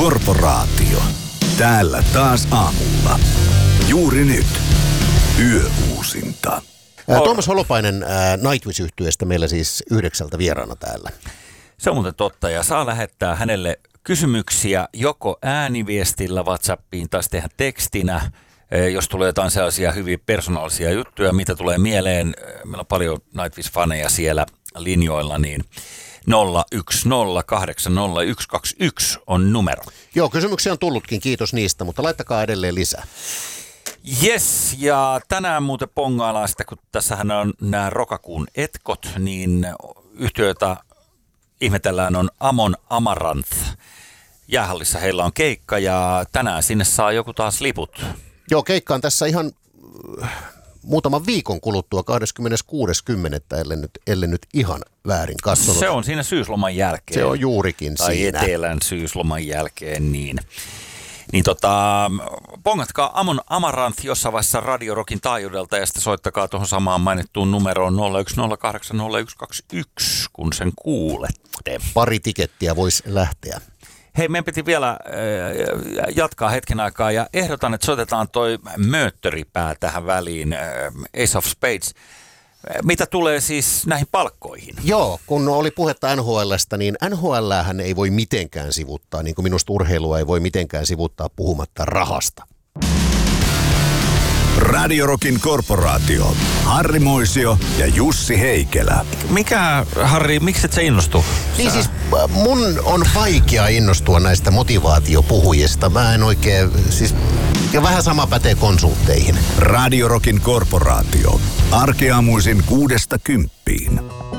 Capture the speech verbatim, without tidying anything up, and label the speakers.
Speaker 1: Korporaatio. Täällä taas aamulla. Juuri nyt. Yöuusinta.
Speaker 2: Tuomas Holopainen Nightwish-yhtyeestä meillä siis yhdeksältä vieraana täällä.
Speaker 3: Se on muuten totta ja saa lähettää hänelle kysymyksiä joko ääniviestillä WhatsAppiin tai sitten tekstinä. Jos tulee jotain sellaisia hyvin persoonallisia juttuja, mitä tulee mieleen, meillä on paljon Nightwish-faneja siellä linjoilla, niin nolla yksi nolla kahdeksan nolla yksi kaksi yksi on numero.
Speaker 2: Joo, kysymyksiä on tullutkin, kiitos niistä, mutta laittakaa edelleen lisää.
Speaker 3: Yes, ja tänään muuten pongaillaan sitä, kun tässähän on nämä Rokakuun etkot, niin yhtiöitä ihmetellään on Amon Amaranth. Jäähallissa heillä on keikka ja tänään sinne saa joku taas liput.
Speaker 2: Joo, keikka on tässä ihan äh, muutaman viikon kuluttua kahdeskymmeneskuudes kymmenettä ellen nyt, ellen nyt ihan väärin katsonut.
Speaker 3: Se on siinä syysloman jälkeen.
Speaker 2: Se on juurikin
Speaker 3: tai
Speaker 2: siinä.
Speaker 3: Tai etelän syysloman jälkeen, niin... Niin tota, pongatkaa Amon Amaranth jossain vaiheessa Radio Rockin taajuudelta ja sitten soittakaa tuohon samaan mainittuun numeroon nolla yksi nolla kahdeksan nolla yksi kaksi yksi, kun sen kuulette.
Speaker 2: Pari tikettiä voisi lähteä.
Speaker 3: Hei, meidän piti vielä äh, jatkaa hetken aikaa ja ehdotan, että soitetaan toi mööttöripää tähän väliin, äh, Ace of Spades. Mitä tulee siis näihin palkkoihin?
Speaker 2: Joo, kun oli puhetta N H L:stä, niin N H L:hän ei voi mitenkään sivuttaa, niin kuin minusta urheilua ei voi mitenkään sivuttaa puhumatta rahasta.
Speaker 1: Radio Rockin Korporaatio. Harri Moisio ja Jussi Heikelä.
Speaker 3: Mikä, Harri, miksi et sä innostu?
Speaker 2: Niin siis mun on vaikea innostua näistä motivaatiopuhujista. Mä en oikein, siis, ja vähän sama pätee konsultteihin.
Speaker 1: Radio Rockin Korporaatio. Arkeaamuisin kuudesta kymppiin.